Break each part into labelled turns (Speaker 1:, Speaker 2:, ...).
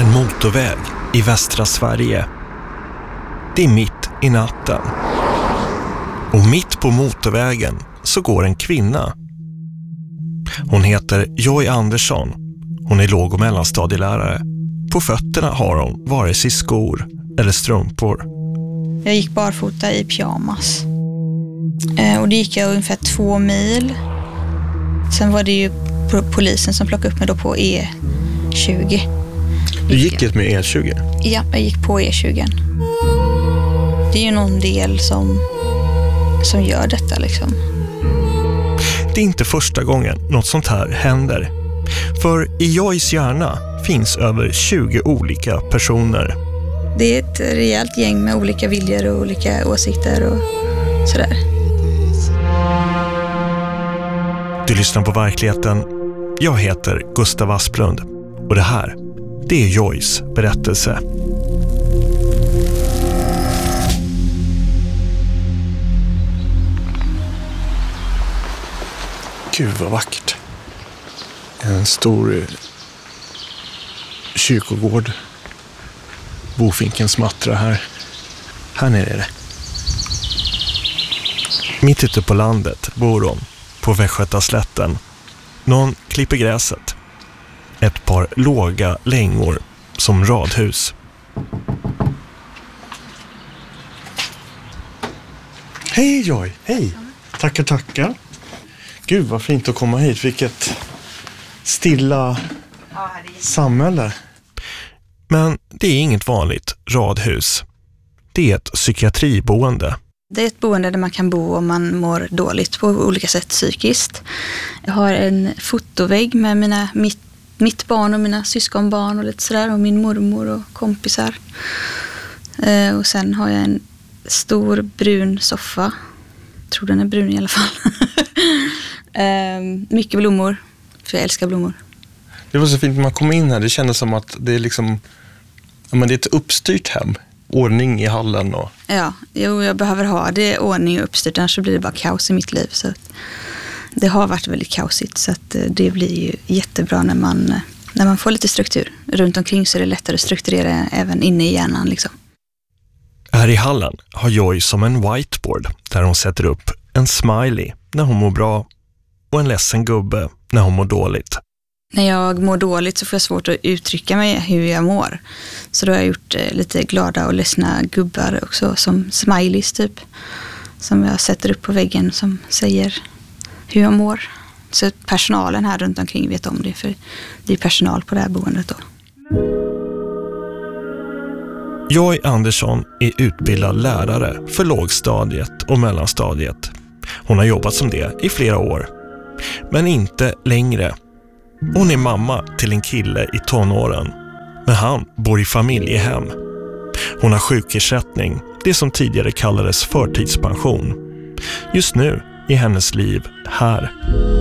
Speaker 1: En motorväg i västra Sverige. Det är mitt i natten. Och mitt på motorvägen så går en kvinna. Hon heter Joy Andersson. Hon är låg- och mellanstadielärare. På fötterna har hon vare sig skor eller strumpor.
Speaker 2: Jag gick barfota i pyjamas. Och det gick jag ungefär 2 mil. Sen var det ju polisen som plockade upp mig då på E20.
Speaker 1: Du gick med E20?
Speaker 2: Ja, jag gick på E20. Det är ju någon del som gör detta liksom.
Speaker 1: Det är inte första gången något sånt här händer. För i Joys hjärna finns över 20 olika personer.
Speaker 2: Det är ett rejält gäng med olika viljor och olika åsikter och sådär.
Speaker 1: Du lyssnar på Verkligheten. Jag heter Gustav Asplund. Och det här, det är Joys berättelse. Gud vad vackert. En stor kyrkogård. Bofinken smattrar här. Här nere är det. Mitt ute på landet bor hon, på Västgötaslätten. Någon klipper gräset. Ett par låga längor som radhus. Hej Joy, hej. Tackar. Gud vad fint att komma hit. Vilket stilla samhälle. Men det är inget vanligt radhus. Det är ett psykiatriboende.
Speaker 2: Det är ett boende där man kan bo om man mår dåligt på olika sätt psykiskt. Jag har en fotovägg med mitt barn och mina syskonbarn och lite sådär. Och min mormor och kompisar. Och sen har jag en stor brun soffa. Jag tror den är brun i alla fall. Mycket blommor. För jag älskar blommor.
Speaker 1: Det var så fint när man kom in här. Det kändes som att det är liksom... Men det är ett uppstyrt hem. Ordning i hallen och...
Speaker 2: Ja, jag behöver ha det ordning och uppstyrt. Annars så blir det bara kaos i mitt liv. Så att det har varit väldigt kaosigt. Så att det blir ju jättebra när man får lite struktur. Runt omkring så är det lättare att strukturera även inne i hjärnan liksom.
Speaker 1: Här i hallen har Joy som en whiteboard där hon sätter upp en smiley när hon mår bra och en ledsen gubbe när hon mår dåligt.
Speaker 2: När jag mår dåligt så får jag svårt att uttrycka mig hur jag mår. Så då har jag gjort lite glada och ledsna gubbar också som smileys typ. Som jag sätter upp på väggen som säger hur jag mår. Så att personalen här runt omkring vet om det, för det är personal på det här boendet då.
Speaker 1: Joy Andersson är utbildad lärare för lågstadiet och mellanstadiet. Hon har jobbat som det i flera år. Men inte längre. Hon är mamma till en kille i tonåren. Men han bor i familjehem. Hon har sjukersättning, det som tidigare kallades förtidspension. Just nu är hennes liv här.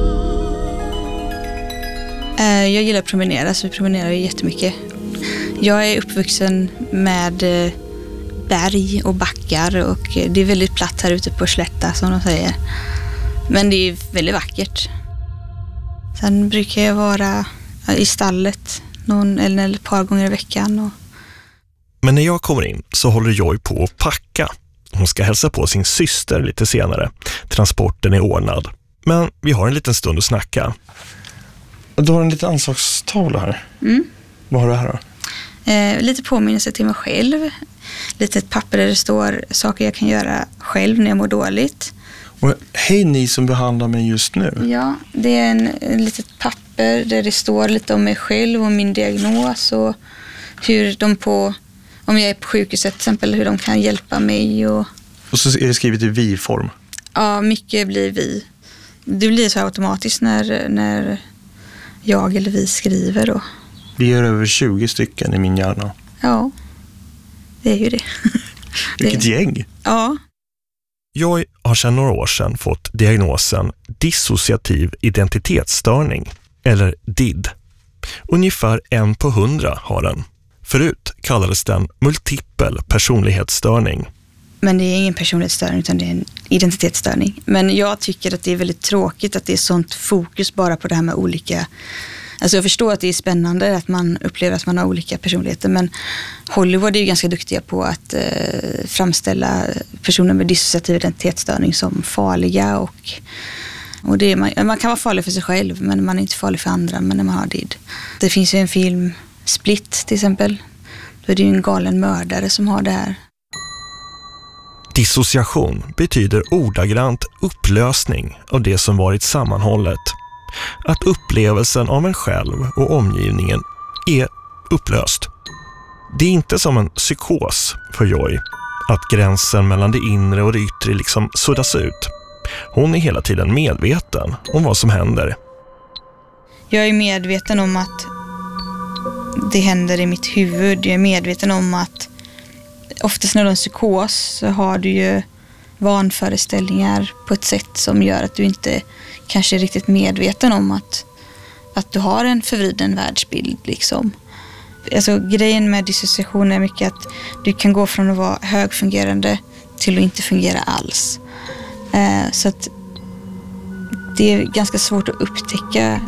Speaker 2: Jag gillar att promenera, så vi promenerar jättemycket. Jag är uppvuxen med berg och backar och det är väldigt platt här ute på slätta som de säger. Men det är väldigt vackert. Sen brukar jag vara i stallet någon eller ett par gånger i veckan.
Speaker 1: Men när jag kommer in så håller Joy på att packa. Hon ska hälsa på sin syster lite senare. Transporten är ordnad. Men vi har en liten stund att snacka. Du har en liten anslagstavla här.
Speaker 2: Mm.
Speaker 1: Vad har du här då?
Speaker 2: Lite påminnelse till mig själv. Lite ett papper där det står saker jag kan göra själv när jag mår dåligt.
Speaker 1: Och hej ni som behandlar mig just nu.
Speaker 2: Ja, det är en litet papper där det står lite om mig själv och min diagnos och hur de om jag är på sjukhuset till exempel, hur de kan hjälpa mig. Och
Speaker 1: så är det skrivet i vi-form.
Speaker 2: Ja, mycket blir vi. Det blir så automatiskt när jag eller vi skriver då.
Speaker 1: Vi är över 20 stycken i min hjärna.
Speaker 2: Ja, det är ju det.
Speaker 1: Vilket gäng.
Speaker 2: Ja.
Speaker 1: Joy har sedan några år sedan fått diagnosen dissociativ identitetsstörning, eller DID. Ungefär 1 på 100 har den. Förut kallades den multipel personlighetsstörning.
Speaker 2: Men det är ingen personlighetsstörning utan det är en identitetsstörning. Men jag tycker att det är väldigt tråkigt att det är sånt fokus bara på det här med olika Alltså jag förstår att det är spännande att man upplever att man har olika personligheter, men Hollywood är ju ganska duktiga på att framställa personer med dissociativ identitetsstörning som farliga och det är, man kan vara farlig för sig själv, men man är inte farlig för andra men när man har DID. Det finns ju en film, Split till exempel, då är det ju en galen mördare som har det här.
Speaker 1: Dissociation betyder ordagrant upplösning av det som varit sammanhållet. Att upplevelsen av en själv och omgivningen är upplöst. Det är inte som en psykos för Joy, att gränsen mellan det inre och det yttre liksom suddas ut. Hon är hela tiden medveten om vad som händer.
Speaker 2: Jag är medveten om att det händer i mitt huvud. Jag är medveten om att oftast när du har en psykos så har du ju vanföreställningar på ett sätt som gör att du inte kanske är riktigt medveten om att du har en förvriden världsbild liksom. Alltså grejen med dissociation är mycket att du kan gå från att vara högfungerande till att inte fungera alls. Så att det är ganska svårt att upptäcka.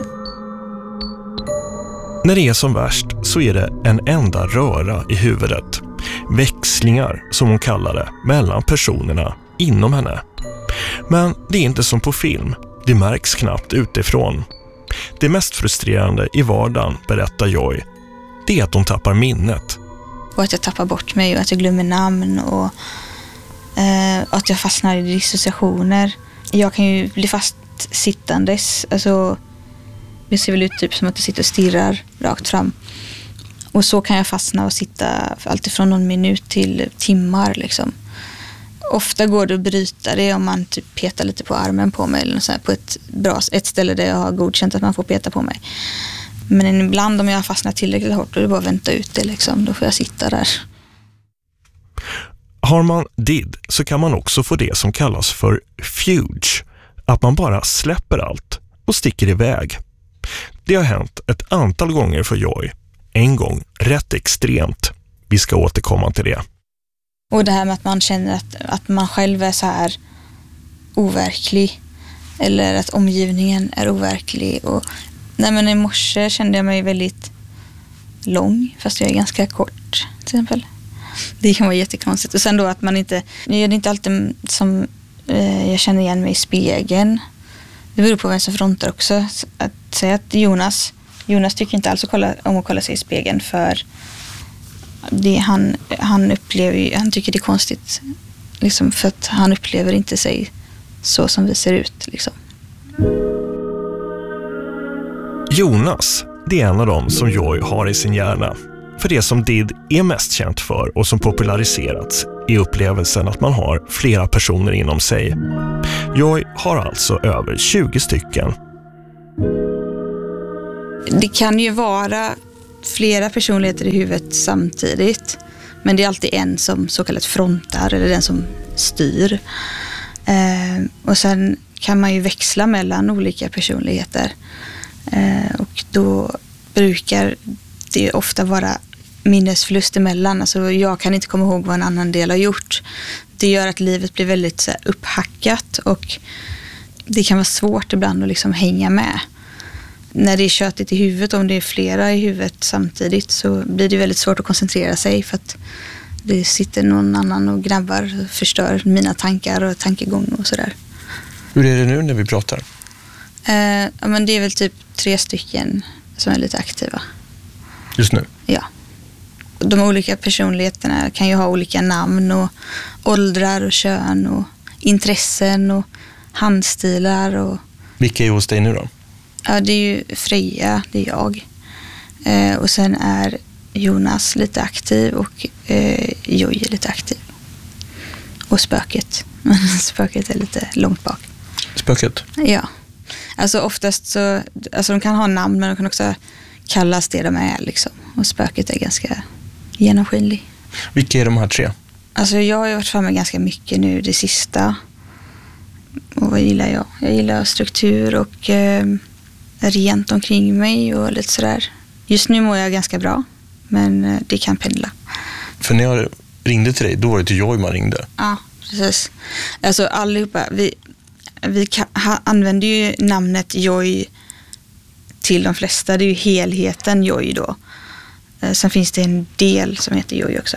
Speaker 1: När det är som värst så är det en enda röra i huvudet. Växlingar, som hon kallar det, mellan personerna inom henne. Men det är inte som på film. Det märks knappt utifrån. Det mest frustrerande i vardagen, berättar Joy, det är att hon tappar minnet.
Speaker 2: Och att jag tappar bort mig och att jag glömmer namn och att jag fastnar i dissociationer. Jag kan ju bli fast sittandes. Alltså, det ser väl ut typ som att jag sitter och stirrar rakt fram. Och så kan jag fastna och sitta alltifrån någon minut till timmar liksom. Ofta går det att bryta det om man typ petar lite på armen på mig eller så här, på ett ställe där jag har godkänt att man får peta på mig. Men ibland om jag har fastnat tillräckligt hårt då är det bara att vänta ut det liksom. Då får jag sitta där.
Speaker 1: Har man DID så kan man också få det som kallas för fuge. Att man bara släpper allt och sticker iväg. Det har hänt ett antal gånger för Joy. En gång rätt extremt. Vi ska återkomma till det.
Speaker 2: Och det här med att man känner att man själv är så här overklig. Eller att omgivningen är overklig. Och, men i morse kände jag mig väldigt lång. Fast jag är ganska kort till exempel. Det kan vara jättekonstigt. Och sen då att man inte... Det är inte alltid som jag känner igen mig i spegeln. Det beror på vem som frontar också. Att säga att Jonas tycker inte alls om att kolla sig i spegeln för det han upplever, han tycker det är konstigt liksom, för att han upplever inte sig så som vi ser ut liksom.
Speaker 1: Jonas, det är en av dem som Joy har i sin hjärna. För det som DID är mest känt för och som populariserats är upplevelsen att man har flera personer inom sig. Joy har alltså över 20 stycken.
Speaker 2: Det kan ju vara flera personligheter i huvudet samtidigt. Men det är alltid en som så kallat frontar eller den som styr. Och sen kan man ju växla mellan olika personligheter. Och då brukar det ofta vara minnesförlust emellan. Alltså jag kan inte komma ihåg vad en annan del har gjort. Det gör att livet blir väldigt så här, upphackat och det kan vara svårt ibland att liksom hänga med. När det är köttigt i huvudet, om det är flera i huvudet samtidigt så blir det väldigt svårt att koncentrera sig för att det sitter någon annan och grabbar och förstör mina tankar och tankegång och sådär.
Speaker 3: Hur är det nu när vi pratar?
Speaker 2: Men det är väl typ 3 stycken som är lite aktiva.
Speaker 3: Just nu?
Speaker 2: Ja. De olika personligheterna kan ju ha olika namn och åldrar och kön och intressen och handstilar. Och...
Speaker 3: Vilka är hos dig nu då?
Speaker 2: Ja, det är ju Freja, det är jag. Och sen är Jonas lite aktiv och Joy är lite aktiv. Och spöket. Spöket är lite långt bak.
Speaker 3: Spöket?
Speaker 2: Ja. Alltså oftast så, alltså de kan ha namn men de kan också kallas det de är liksom. Och spöket är ganska genomskinlig.
Speaker 3: Vilka är de här 3?
Speaker 2: Alltså jag har ju varit framme ganska mycket nu det sista. Och vad gillar jag? Jag gillar struktur och rent omkring mig och lite sådär. Just nu mår jag ganska bra, men det kan pendla.
Speaker 3: För när jag ringde till dig, då var det till Joy man ringde.
Speaker 2: Ja, precis. Alltså allihopa, vi använder ju namnet Joy till de flesta. Det är ju helheten Joy då. Sen finns det en del som heter Joy också.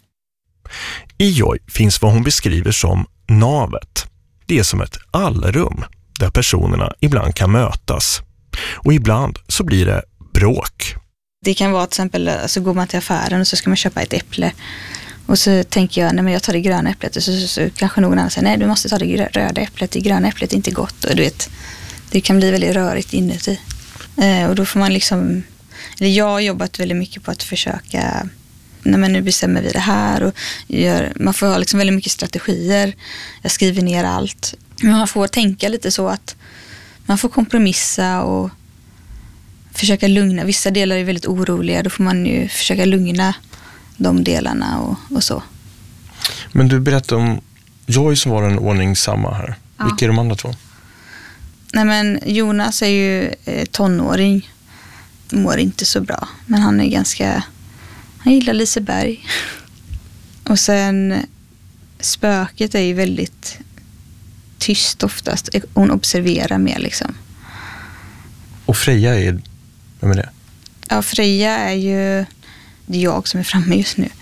Speaker 1: I Joy finns vad hon beskriver som navet. Det är som ett allrum där personerna ibland kan mötas. Och ibland så blir det bråk.
Speaker 2: Det kan vara till exempel, alltså går man till affären och så ska man köpa ett äpple. Och så tänker jag, nej men jag tar det gröna äpplet. Och så kanske någon annan säger, nej du måste ta det röda äpplet. Det gröna äpplet är inte gott. Och du vet, det kan bli väldigt rörigt inuti. Och då får man liksom, eller jag har jobbat väldigt mycket på att försöka, nej men nu bestämmer vi det här. Och man får ha liksom väldigt mycket strategier. Jag skriver ner allt. Men man får tänka lite så att man får kompromissa och försöka lugna. Vissa delar är väldigt oroliga. Då får man ju försöka lugna de delarna och så.
Speaker 3: Men du berättade om Joy som var den ordningsamma här. Ja. Vilka är de andra två?
Speaker 2: Nej men Jonas är ju tonåring. Mår inte så bra. Men han gillar Liseberg. Och sen spöket är ju väldigt tyst oftast. Hon observerar mer liksom.
Speaker 3: Och Freja vem är det?
Speaker 2: Ja, Freja är ju, det är jag som är framme just nu.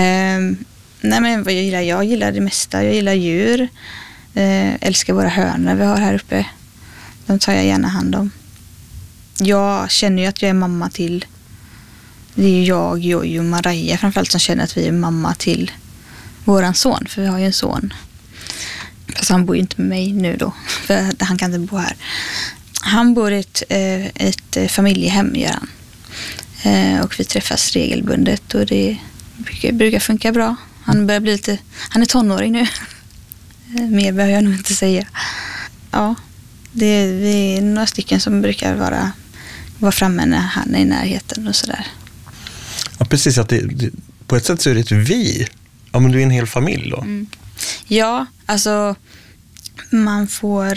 Speaker 2: Nej men vad jag gillar det mesta. Jag gillar djur. Älskar våra hönor vi har här uppe. De tar jag gärna hand om. Jag känner ju att jag är mamma till, det är ju jag, Joy och Maria framförallt som känner att vi är mamma till våran son. För vi har ju en son. Fast han bor ju inte med mig nu då. För han kan inte bo här. Han bor i ett familjehem gör han. Och vi träffas regelbundet och det brukar funka bra. Han är tonåring nu. Mer behöver jag nog inte säga. Ja, vi är några stycken som brukar vara framme när han är i närheten och sådär.
Speaker 3: Ja, precis. Att på ett sätt så är det ett vi. Ja, men du är en hel familj då.
Speaker 2: Mm. Ja, alltså man får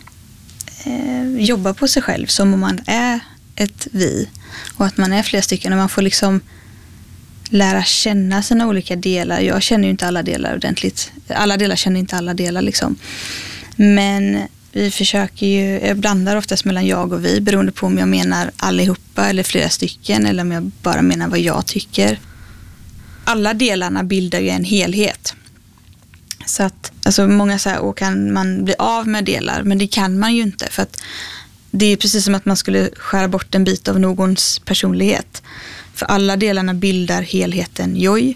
Speaker 2: jobba på sig själv som om man är ett vi. Och att man är flera stycken och man får liksom lära känna sina olika delar. Jag känner ju inte alla delar ordentligt. Alla delar känner inte alla delar liksom. Men vi försöker ju, jag blandar oftast mellan jag och vi beroende på om jag menar allihopa eller flera stycken eller om jag bara menar vad jag tycker. Alla delarna bildar ju en helhet. Så att, alltså många säger, kan man bli av med delar? Men det kan man ju inte för att det är precis som att man skulle skära bort en bit av någons personlighet. För alla delarna bildar helheten Joy.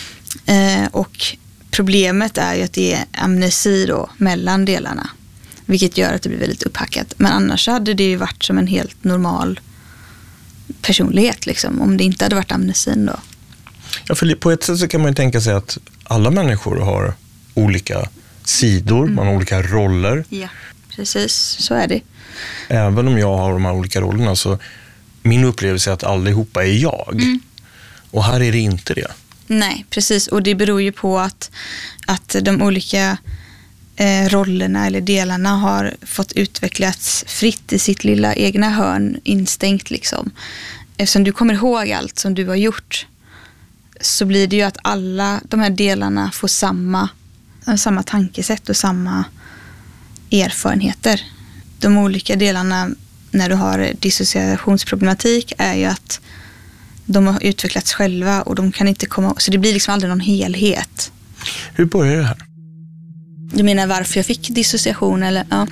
Speaker 2: Och problemet är ju att det är amnesi då mellan delarna. Vilket gör att det blir väldigt upphackat. Men annars hade det ju varit som en helt normal personlighet liksom. Om det inte hade varit amnesin då.
Speaker 3: Ja, för på ett sätt så kan man ju tänka sig att alla människor har olika sidor. Man har olika roller.
Speaker 2: Ja, precis. Så är det.
Speaker 3: Även om jag har de här olika rollerna så min upplevelse är att allihopa är jag. Mm. Och här är det inte det. Nej,
Speaker 2: precis. Och det beror ju på att de olika rollerna eller delarna har fått utvecklats fritt i sitt lilla egna hörn instängt liksom. Eftersom du kommer ihåg allt som du har gjort så blir det ju att alla de här delarna får samma tankesätt och samma erfarenheter. De olika delarna när du har dissociationsproblematik är ju att de har utvecklats själva och de kan inte komma, så det blir liksom aldrig någon helhet.
Speaker 3: Hur började det här?
Speaker 2: Du menar varför jag fick dissociation eller? Ja.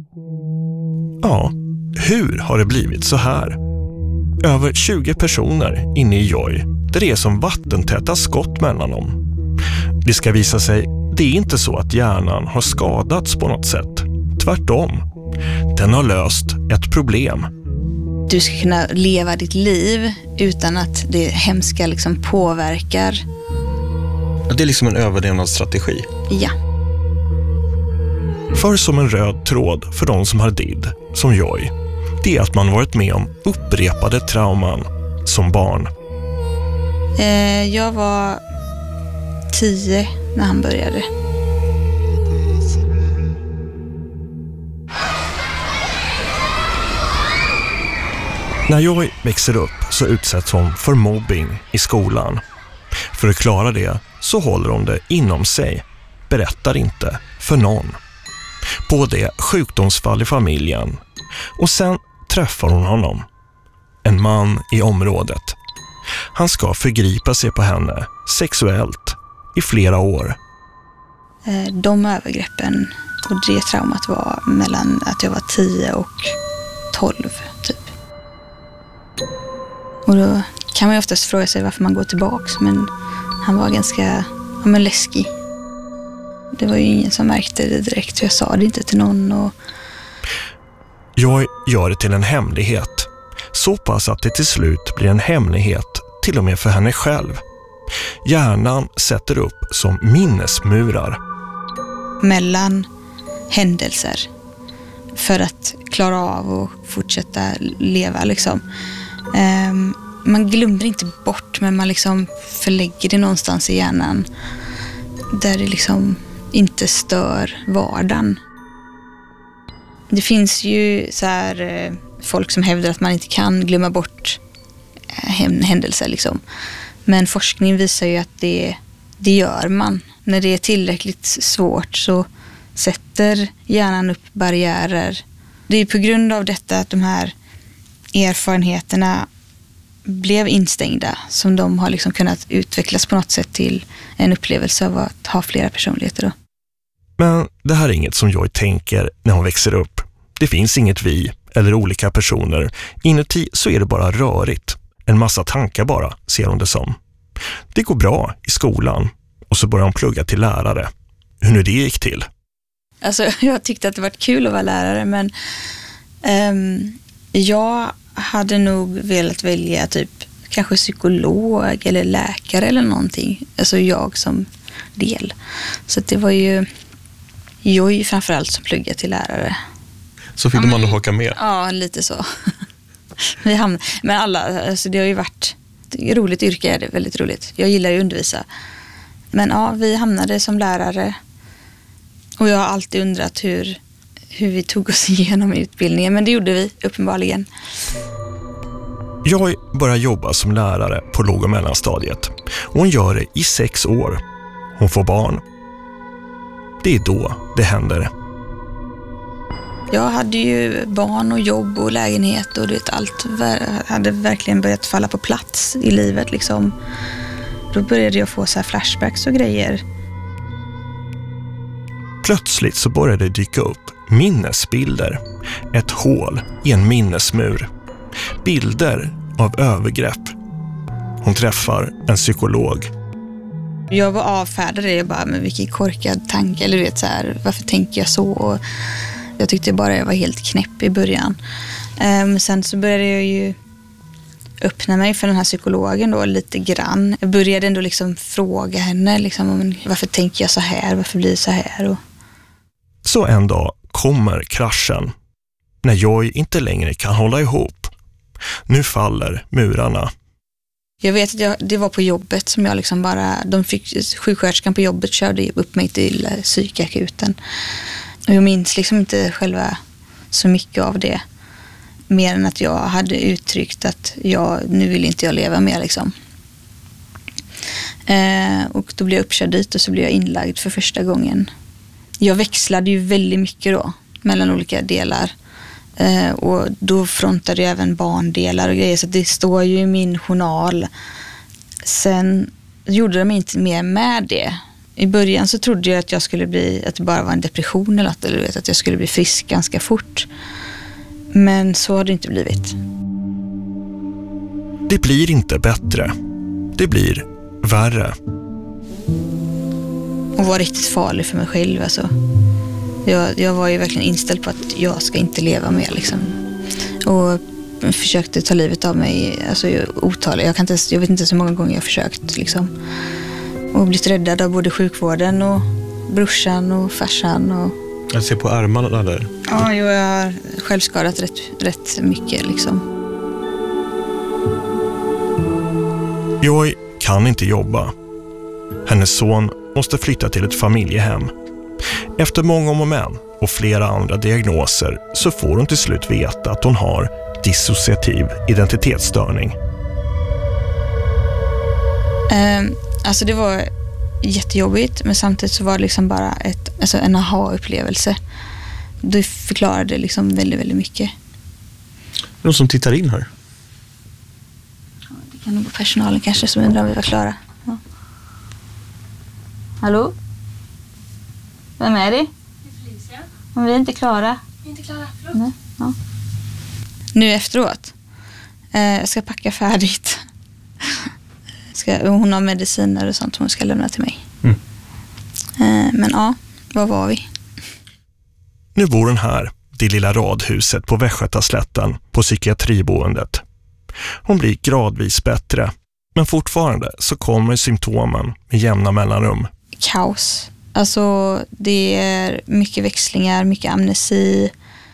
Speaker 1: Ja, hur har det blivit så här? Över 20 personer inne i Joy, där det är som vattentäta skott mellan dem. Det ska visa sig, det är inte så att hjärnan har skadats på något sätt. Tvärtom. Den har löst ett problem.
Speaker 2: Du ska kunna leva ditt liv utan att det hemska liksom påverkar.
Speaker 3: Det är liksom en överlevnadsstrategi.
Speaker 2: Ja.
Speaker 1: För som en röd tråd för de som har DID, som Joy, det är att man varit med om upprepade trauman som barn.
Speaker 2: Jag var 10 när han började.
Speaker 1: När Joy växer upp så utsätts hon för mobbing i skolan. För att klara det så håller hon det inom sig, berättar inte för någon. På det sjukdomsfall i familjen och sen träffar hon honom, en man i området. Han ska förgripa sig på henne sexuellt i flera år.
Speaker 2: De övergreppen och det traumat var mellan att jag var 10 och 12 typ. Och då kan man ju oftast fråga sig varför man går tillbaks, men han var ganska läskig. Det var ju ingen som märkte det direkt, så jag sa det inte till någon.
Speaker 1: Jag gör det till en hemlighet. Så pass att det till slut blir en hemlighet till och med för henne själv. Hjärnan sätter upp som minnesmurar.
Speaker 2: Mellan händelser för att klara av och fortsätta leva liksom. Man glömmer inte bort, men man liksom förlägger det någonstans i hjärnan där det liksom inte stör vardagen. Det finns ju så här folk som hävdar att man inte kan glömma bort händelser liksom. Men forskning visar ju att det gör man. När det är tillräckligt svårt så sätter hjärnan upp barriärer. Det är på grund av detta att de här erfarenheterna blev instängda som de har liksom kunnat utvecklas på något sätt till en upplevelse av att ha flera personligheter då.
Speaker 1: Men det här är inget som Joy tänker när hon växer upp. Det finns inget vi eller olika personer. Inuti så är det bara rörigt. En massa tankar bara, ser hon det som. Det går bra i skolan och så börjar hon plugga till lärare. Hur nu det gick till?
Speaker 2: Alltså, jag tyckte att det var kul att vara lärare, men jag hade nog velat välja typ kanske psykolog eller läkare eller någonting. Alltså jag som del. Så det var ju jag framförallt som pluggade till lärare.
Speaker 3: Så fick de andra haka med?
Speaker 2: Ja, lite så. Men alla, alltså det har ju varit roligt yrke, är det väldigt roligt. Jag gillar ju att undervisa. Men ja, vi hamnade som lärare. Och jag har alltid undrat hur vi tog oss igenom utbildningen. Men det gjorde vi uppenbarligen.
Speaker 1: Jag börjar jobba som lärare på låg- och mellanstadiet. Och hon gör det i 6 år. Hon får barn. Det är då det händer.
Speaker 2: Jag hade ju barn och jobb och lägenhet och allt hade verkligen börjat falla på plats i livet liksom. Då började jag få så här flashbacks och grejer.
Speaker 1: Plötsligt så började det dyka upp minnesbilder. Ett hål i en minnesmur. Bilder av övergrepp. Hon träffar en psykolog.
Speaker 2: Jag var avfärdad det, jag bara, men vilken korkad tanke, eller du vet så här, varför tänker jag så? Och jag tyckte bara jag var helt knäpp i början. Sen så började jag ju öppna mig för den här psykologen då lite grann. Jag började ändå liksom fråga henne liksom, varför tänker jag så här, varför blir det så här? Och
Speaker 1: så en dag kommer kraschen. När Joy inte längre kan hålla ihop. Nu faller murarna.
Speaker 2: Jag vet att det var på jobbet som jag liksom bara, sjuksköterskan på jobbet körde upp mig till psykakuten. Och jag minns liksom inte själva så mycket av det. Mer än att jag hade uttryckt att nu vill inte jag leva mer liksom. Och då blev jag uppkörd dit och så blev jag inlagd för första gången. Jag växlade ju väldigt mycket då mellan olika delar. Och då frontade jag även barndelar och grejer, så det står ju i min journal. Sen gjorde de inte mer med det. I början så trodde jag att jag skulle att det bara var en depression eller något, eller att jag skulle bli frisk ganska fort. Men så har det inte blivit.
Speaker 1: Det blir inte bättre. Det blir värre.
Speaker 2: Och var riktigt farlig för mig själv alltså. Jag var ju verkligen inställd på att jag ska inte leva mer liksom. Och försökte ta livet av mig alltså otaliga. Jag vet inte så många gånger jag försökt liksom. Och blivit räddad av både sjukvården och brorsan och farsan och...
Speaker 3: Jag ser på armarna där.
Speaker 2: Ja, jag har självskadat rätt mycket liksom.
Speaker 1: Joy kan inte jobba. Hennes son måste flytta till ett familjehem. Efter många om och men och flera andra diagnoser så får hon till slut veta att hon har dissociativ identitetsstörning.
Speaker 2: Alltså det var jättejobbigt, men samtidigt så var det liksom bara en aha-upplevelse. Det förklarade liksom väldigt, väldigt mycket.
Speaker 3: Någon som tittar in här?
Speaker 2: Kan det vara personalen kanske som undrar om vi var klara? Ja. Hallå? Vem är det?
Speaker 4: Det är Felicia.
Speaker 2: Om vi är inte klara.
Speaker 4: Vi är inte klara, förlåt.
Speaker 2: Nej. Ja. Nu efteråt. Jag ska packa färdigt. Hon har mediciner och sånt hon ska lämna till mig. Men ja, var var vi?
Speaker 1: Nu bor hon här, det lilla radhuset på Västgötaslätten på psykiatriboendet. Hon blir gradvis bättre, men fortfarande så kommer symptomen med jämna mellanrum.
Speaker 2: Kaos. Alltså det är mycket växlingar, mycket amnesi.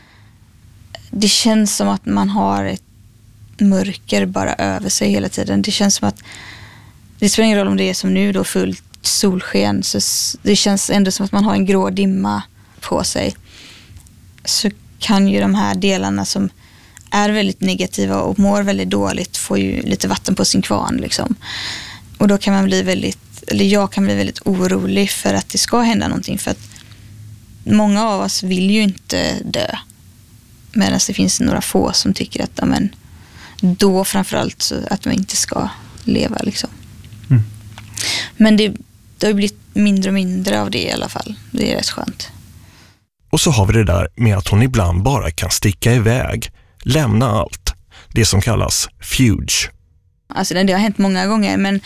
Speaker 2: Det känns som att man har ett mörker bara över sig hela tiden. Det känns som att det spelar ingen roll om det är som nu då fullt solsken, så det känns ändå som att man har en grå dimma på sig. Så kan ju de här delarna som är väldigt negativa och mår väldigt dåligt få ju lite vatten på sin kvarn liksom. Och då kan man bli jag kan bli väldigt orolig för att det ska hända någonting, för att många av oss vill ju inte dö. Medan det finns några få som tycker att då framförallt så att man inte ska leva liksom. Men det har ju blivit mindre och mindre av det i alla fall. Det är rätt skönt.
Speaker 1: Och så har vi det där med att hon ibland bara kan sticka iväg, lämna allt. Det som kallas fuge.
Speaker 2: Alltså det har hänt många gånger, men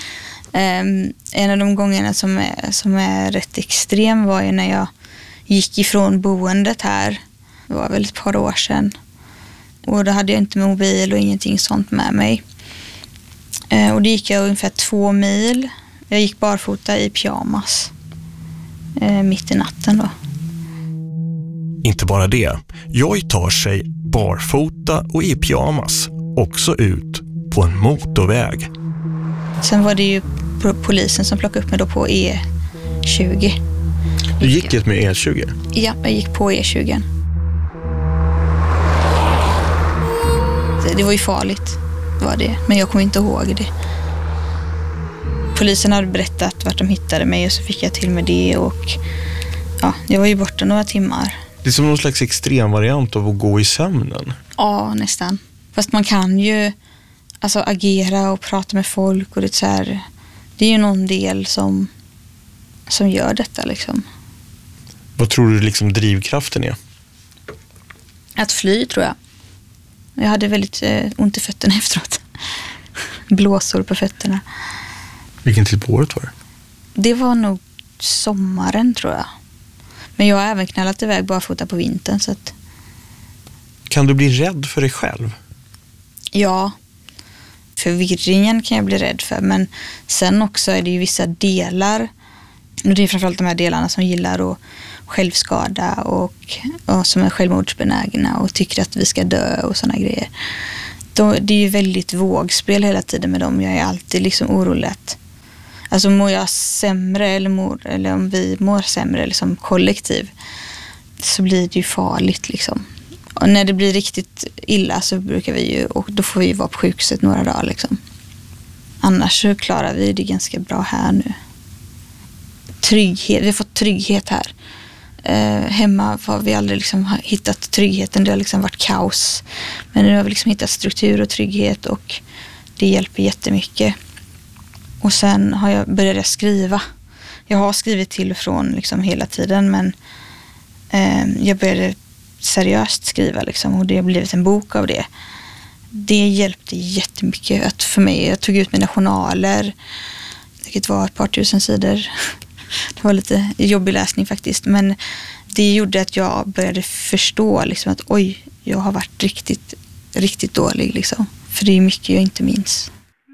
Speaker 2: en av de gångerna som är rätt extrem var ju när jag gick ifrån boendet här. Det var väl ett par år sedan. Och då hade jag inte mobil och ingenting sånt med mig. Och det gick jag ungefär 2 mil. Jag gick barfota i pyjamas. Mitt i natten då.
Speaker 1: Inte bara det. Joy tar sig barfota och i pyjamas också ut på en motorväg.
Speaker 2: Sen var det ju polisen som plockade upp mig då på E20.
Speaker 3: Du gick ett med E20?
Speaker 2: Ja, jag gick på E20. Det var ju farligt, var det. Men jag kommer inte ihåg det. Polisen hade berättat vart de hittade mig och så fick jag till med det. Och ja, jag var ju borta några timmar.
Speaker 3: Det är som någon slags extrem variant av att gå i sömnen.
Speaker 2: Ja, nästan. Fast man kan ju agera och prata med folk. Och det är ju någon del som gör detta liksom.
Speaker 3: Vad tror du liksom drivkraften är?
Speaker 2: Att fly, tror jag. Jag hade väldigt ont i fötterna efteråt. Blåsor på fötterna.
Speaker 3: Vilken tid på året var det?
Speaker 2: Det var nog sommaren, tror jag. Men jag har även knallat iväg barfota på vintern. Så att...
Speaker 3: Kan du bli rädd för dig själv?
Speaker 2: Ja. Förvirringen kan jag bli rädd för. Men sen också är det ju vissa delar. Och det är framförallt de här delarna som gillar att självskada och som är självmordsbenägna och tycker att vi ska dö och såna grejer. Det är ju väldigt vågspel hela tiden med dem. Jag är alltid liksom orolig att mår jag sämre eller om vi mår sämre liksom kollektiv, så blir det ju farligt liksom. Och när det blir riktigt illa så brukar vi ju, och då får vi vara på sjukhuset några dagar liksom. Annars så klarar vi det ganska bra här nu. Trygghet, vi har fått trygghet här. Hemma har vi aldrig liksom hittat tryggheten, det har liksom varit kaos. Men nu har vi liksom hittat struktur och trygghet och det hjälper jättemycket. Och sen har jag börjat skriva. Jag har skrivit till och från liksom hela tiden, men jag började seriöst skriva liksom, och det har blivit en bok av det. Det hjälpte jättemycket för mig. Jag tog ut mina journaler, vilket var ett par tusen sidor. Det var lite jobbig läsning faktiskt, men det gjorde att jag började förstå liksom att oj, jag har varit riktigt, riktigt dålig liksom. För det är mycket jag inte minns.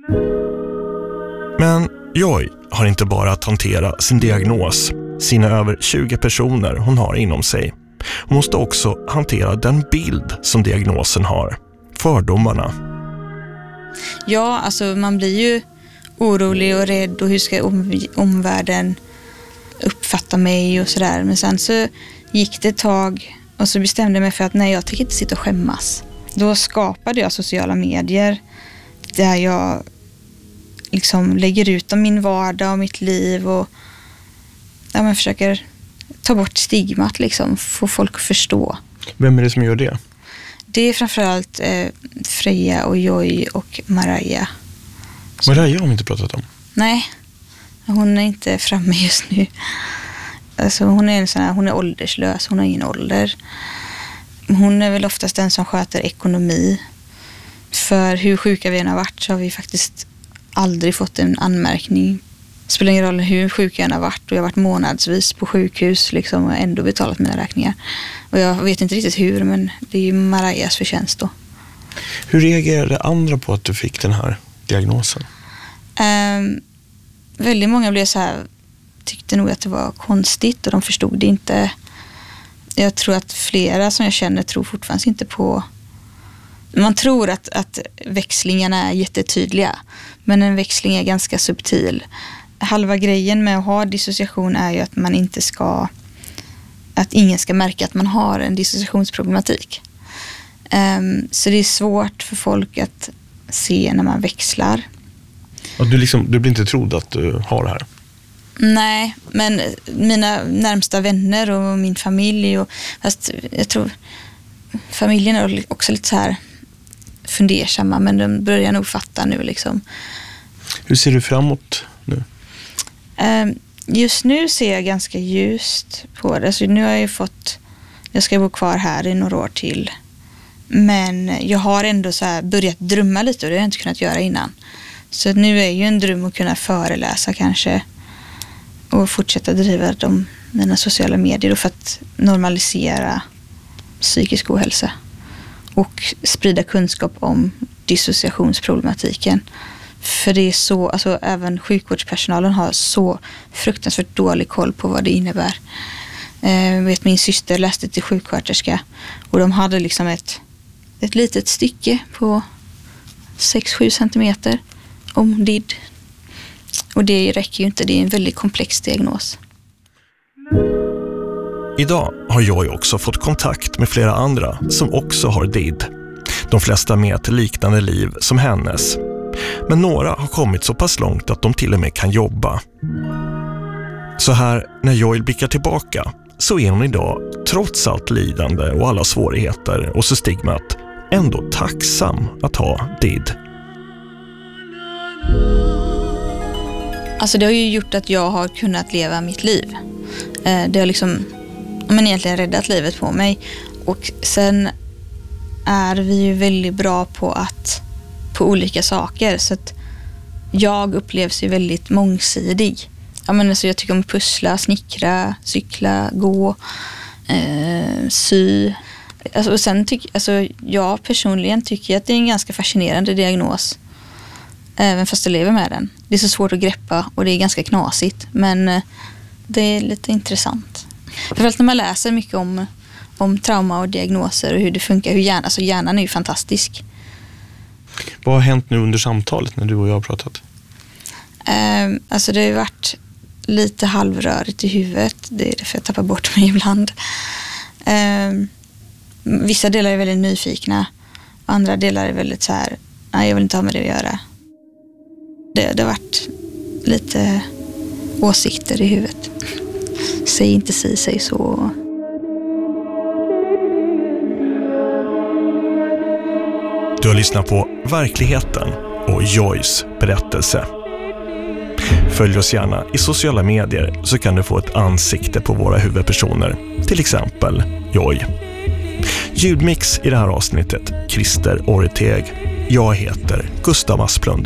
Speaker 1: Men Joy har inte bara att hantera sin diagnos, sina över 20 personer hon har inom sig. Hon måste också hantera den bild som diagnosen har, fördomarna.
Speaker 2: Ja, alltså man blir ju orolig och rädd och hur ska omvärlden uppfatta mig och sådär. Men sen så gick det ett tag och så bestämde jag mig för att nej, jag tänker inte sitta och skämmas. Då skapade jag sociala medier där jag liksom lägger ut om min vardag och mitt liv och man försöker ta bort stigmat liksom, få folk att förstå.
Speaker 3: Vem är det som gör det?
Speaker 2: Det är framförallt Freja och Joy och Maria
Speaker 3: Men det här har de inte pratat om.
Speaker 2: Nej, hon är inte framme just nu. Alltså hon är ålderslös, hon har ingen ålder. Hon är väl oftast den som sköter ekonomi. För hur sjuka vi än har varit så har vi faktiskt aldrig fått en anmärkning. Det spelar ingen roll hur sjuk jag än har varit, och jag har varit månadsvis på sjukhus liksom, och ändå betalat mina räkningar. Och jag vet inte riktigt hur, men det är ju Marias förtjänst då.
Speaker 3: Hur reagerade andra på att du fick den här diagnosen?
Speaker 2: Väldigt många blev så här, tyckte nog att det var konstigt och de förstod det inte. Jag tror att flera som jag känner tror fortfarande inte på. Man tror att växlingarna är jättetydliga, men en växling är ganska subtil. Halva grejen med att ha dissociation är ju att man inte ska, att ingen ska märka att man har en dissociationsproblematik. Så det är svårt för folk att se när man växlar.
Speaker 3: Och du blir inte trodd att du har det här?
Speaker 2: Nej, men mina närmsta vänner och min familj, fast jag tror familjen är också lite så här fundersamma, men de börjar nog fatta nu liksom.
Speaker 3: Hur ser du framåt nu?
Speaker 2: Just nu ser jag ganska ljust på det. Så nu har jag ska bo kvar här i några år till. Men jag har ändå så här börjat drömma lite, och det har jag inte kunnat göra innan. Så nu är ju en dröm att kunna föreläsa kanske och fortsätta driva mina sociala medier för att normalisera psykisk ohälsa och sprida kunskap om dissociationsproblematiken. För det är så, alltså även sjukvårdspersonalen har så fruktansvärt dålig koll på vad det innebär. Min syster läste till sjuksköterska och de hade liksom ett litet stycke på 6-7 centimeter om DID. Och det räcker ju inte, det är en väldigt komplex diagnos.
Speaker 1: Idag har jag också fått kontakt med flera andra som också har DID. De flesta med ett liknande liv som hennes. Men några har kommit så pass långt att de till och med kan jobba. Så här, när Joy blickar tillbaka, så är hon idag, trots allt lidande och alla svårigheter och så stigmat, ändå tacksam att ha DID.
Speaker 2: Alltså det har ju gjort att jag har kunnat leva mitt liv. Det har liksom, egentligen räddat livet på mig. Och sen är vi ju väldigt bra på olika saker, så att jag upplevs ju väldigt mångsidig. Så jag tycker om att pussla, snickra, cykla, gå, sy. Och sen jag personligen tycker att det är en ganska fascinerande diagnos, även fast jag lever med den. Det är så svårt att greppa och det är ganska knasigt, men det är lite intressant. Framförallt när man läser mycket om trauma och diagnoser och hur det funkar, hjärnan är ju fantastisk.
Speaker 3: Vad har hänt nu under samtalet när du och jag har pratat?
Speaker 2: Det har ju varit lite halvrörigt i huvudet. Det är därför jag tappar bort mig ibland. Vissa delar är väldigt nyfikna. Andra delar är väldigt så här, nej, jag vill inte ha med det att göra. Det har varit lite åsikter i huvudet. Säg inte si, säg så.
Speaker 1: Du har lyssnat på Verkligheten och Joys berättelse. Följ oss gärna i sociala medier så kan du få ett ansikte på våra huvudpersoner, till exempel Joy. Ljudmix i det här avsnittet, Christer Orteg. Jag heter Gustav Asplund.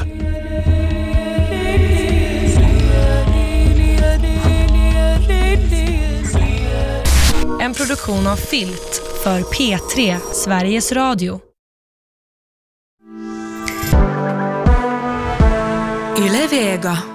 Speaker 5: En produktion av Filt för P3 Sveriges Radio. Yle Vega.